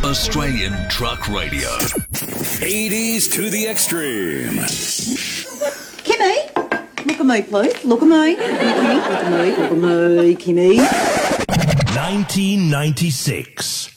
Australian Truck Radio. 80s to the extreme. Kimmy, look at me, please. Look at me. Kimmy, look at me. Look at me, Kimmy. 1996.